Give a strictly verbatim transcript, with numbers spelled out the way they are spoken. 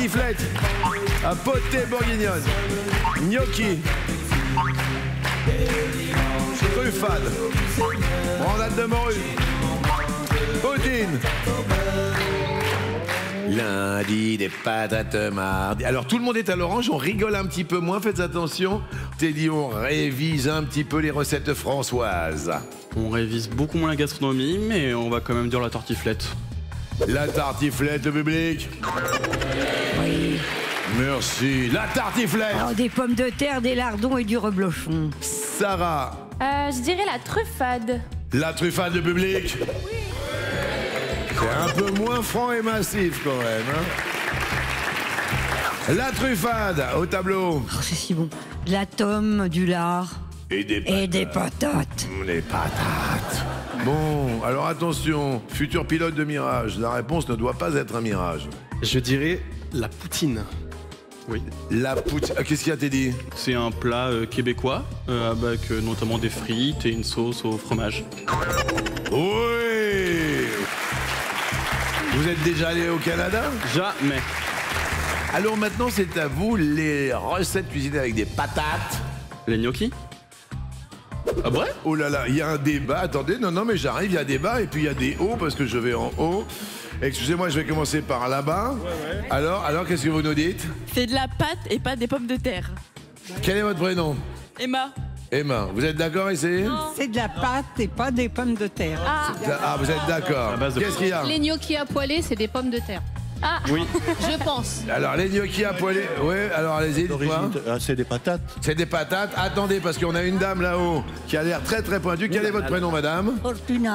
tartiflette à potée bourguignonne, gnocchi, truffade, brandade de morue, poutine. Lundi, des patates, mardi. Alors tout le monde est à l'orange, on rigole un petit peu moins, faites attention. T'es dit, on révise un petit peu les recettes françoises. On révise beaucoup moins la gastronomie, mais on va quand même dire la tartiflette. La tartiflette, le public. Oui. Merci. La tartiflette. Oh, des pommes de terre, des lardons et du reblochon. Sarah. Euh, je dirais la truffade. La truffade, le public. C'est un peu moins franc et massif quand même. Hein. La truffade au tableau. Oh, c'est si bon. De la tome, du lard. Et des patates. Et des patates. Les patates. Bon, alors attention, futur pilote de Mirage, la réponse ne doit pas être un mirage. Je dirais la poutine. Oui. La poutine. Ah, qu'est-ce qu'il y a, Teddy? C'est un plat euh, québécois euh, avec euh, notamment des frites et une sauce au fromage. Oui. Vous êtes déjà allé au Canada? Jamais. Alors maintenant, c'est à vous les recettes cuisinées avec des patates. Les gnocchis? Ah vrai? Oh là là, il y a un débat. Attendez, non, non, mais j'arrive, il y a débat et puis il y a des hauts parce que je vais en haut. Excusez-moi, je vais commencer par là-bas. Ouais, ouais. Alors, alors qu'est-ce que vous nous dites? C'est de la pâte et pas des pommes de terre. Quel est votre prénom? Emma. Emma, vous êtes d'accord ici? C'est de la pâte et pas des pommes de terre. Ah, Ah, vous êtes d'accord. Qu'est-ce qu'il y a? Les gnocchis à poêler, c'est des pommes de terre. ah. Oui. Je pense. Alors, les gnocchis à poêler. Oui, alors allez-y, dites-moi. Ah, c'est des patates. C'est des patates. Attendez, parce qu'on a une dame là-haut qui a l'air très très pointue. Quel est votre prénom, madame? Fortuna.